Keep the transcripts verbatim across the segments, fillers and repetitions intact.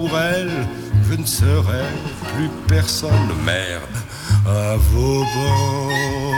pour elle, je ne serai plus personne. Merde, à Vauban.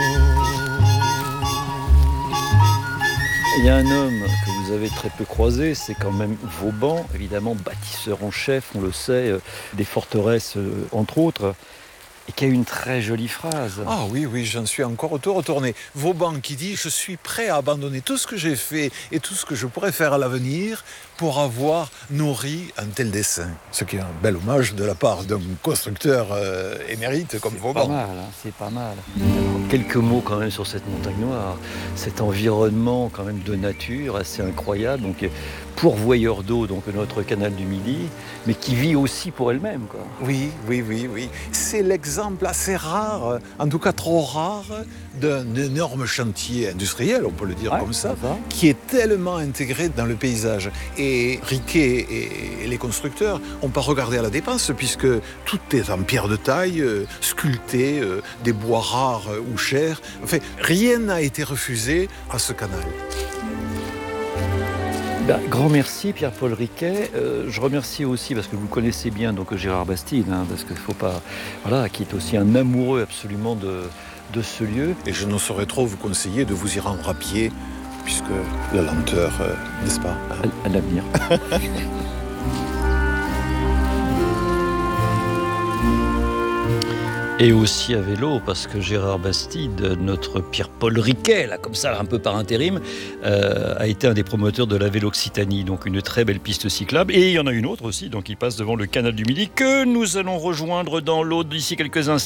Il y a un homme que vous avez très peu croisé, c'est quand même Vauban, évidemment bâtisseur en chef, on le sait, des forteresses entre autres, et qui a une très jolie phrase. Ah oui, oui, j'en suis encore retourné. Vauban qui dit « Je suis prêt à abandonner tout ce que j'ai fait et tout ce que je pourrais faire à l'avenir pour avoir nourri un tel dessein ». Ce qui est un bel hommage de la part d'un constructeur euh, émérite comme Vauban. C'est pas mal, hein, c'est pas mal. Alors, quelques mots quand même sur cette montagne noire, cet environnement quand même de nature assez incroyable. Donc, pourvoyeur d'eau, donc notre canal du Midi, mais qui vit aussi pour elle-même, quoi. Oui, oui, oui, oui. C'est l'exemple assez rare, en tout cas trop rare, d'un énorme chantier industriel, on peut le dire ouais, comme ça, ça, qui est tellement intégré dans le paysage. Et Riquet et les constructeurs n'ont pas regardé à la dépense, puisque tout est en pierre de taille, euh, sculpté, euh, des bois rares euh, ou chers. Enfin, rien n'a été refusé à ce canal. Ben, grand merci Pierre-Paul Riquet. Euh, je remercie aussi, parce que vous connaissez bien donc, Gérard Bastide, hein, parce qu'il faut pas, voilà, qui est aussi un amoureux absolument de, de ce lieu. Et je ne saurais trop vous conseiller de vous y rendre à pied, puisque la lenteur, euh, n'est-ce pas, hein? À, à l'avenir. Et aussi à vélo, parce que Gérard Bastide, notre Pierre-Paul Riquet, là, comme ça, un peu par intérim, euh, a été un des promoteurs de la Vélo-Occitanie, donc une très belle piste cyclable. Et il y en a une autre aussi, donc il passe devant le canal du Midi, que nous allons rejoindre dans l'eau d'ici quelques instants.